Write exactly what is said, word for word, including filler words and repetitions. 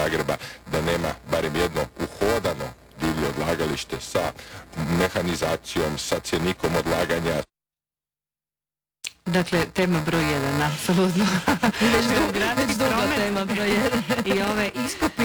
Zagreba da nema barem jedno uhodano divlje odlagalište sa mehanizacijom, sa cjenikom odlaganja. Dakle, tema broj jedan, apsolutno. Već dugo tema broj jedan. I ove iskopi